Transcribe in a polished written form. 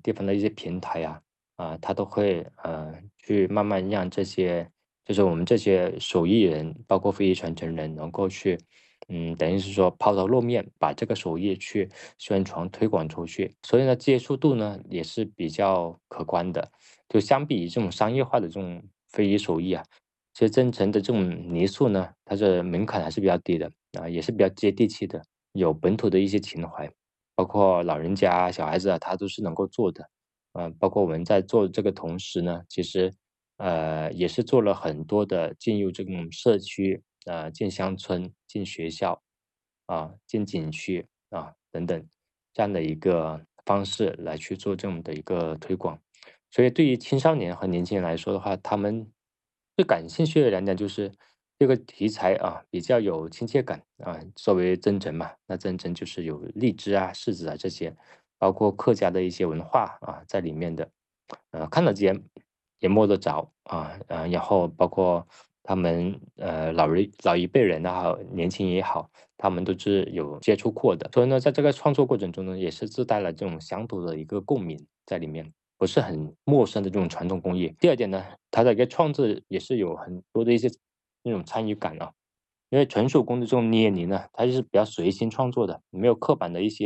地方的一些平台它都会去慢慢让这些就是我们这些手艺人，包括非遗传承人，能够去等于是说抛头露面，把这个手艺去宣传推广出去，所以呢，接触度呢也是比较可观的。就相比于这种商业化的这种非遗手艺其实真诚的这种泥塑呢，它的门槛还是比较低的也是比较接地气的，有本土的一些情怀，包括老人家小孩子他都是能够做的。包括我们在做这个同时呢，其实也是做了很多的进入这种社区进乡村、进学校进景区等等这样的一个方式来去做这种的一个推广。所以对于青少年和年轻人来说的话，他们最感兴趣的两点就是这个题材比较有亲切感作为增城嘛，那增城就是有荔枝柿子这些，包括客家的一些文化在里面的，看得见也摸得着然后包括他们老一辈人也好，年轻也好，他们都是有接触过的，所以呢，在这个创作过程中呢，也是自带了这种乡土的一个共鸣在里面，不是很陌生的这种传统工艺。第二点呢，它的一个创制也是有很多的一些那种参与感因为纯手工的这种捏泥呢，它就是比较随心创作的，没有刻板的一些